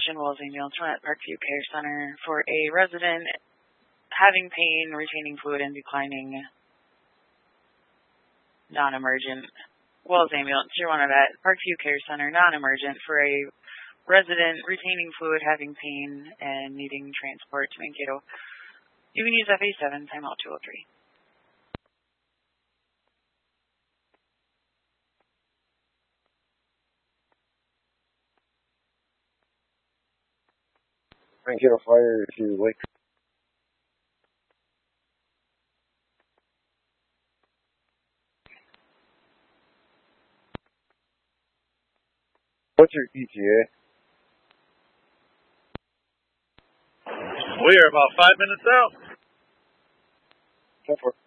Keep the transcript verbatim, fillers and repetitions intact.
Wells ambulance from at Parkview Care Center for a resident having pain, retaining fluid, and declining. Non-emergent. Wells ambulance, you're one of that. Parkview Care Center, non-emergent for a resident retaining fluid, having pain, and needing transport to Mankato. You can use F A seven, timeout two oh three. Mankato Fire to Lake. What's your E T A? We are about five minutes out. ten four.